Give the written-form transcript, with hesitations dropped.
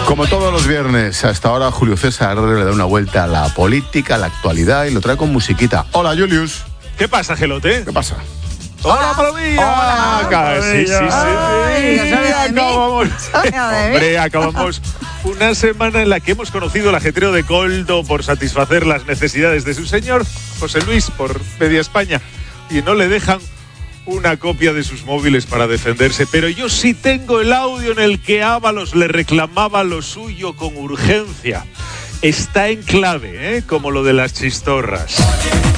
Como todos los viernes, hasta ahora Julio César le da una vuelta a la política, a la actualidad y lo trae con musiquita. Hola, Julius. ¿Qué pasa, Gelote? ¿Qué pasa? ¡Hola, Palomilla! Hola, Sí. Acabamos una semana en la que hemos conocido el ajetreo de Coldo por satisfacer las necesidades de su señor, José Luis, por media España, y no le dejan una copia de sus móviles para defenderse. Pero yo sí tengo el audio en el que Ábalos le reclamaba lo suyo con urgencia. Está en clave, como lo de las chistorras.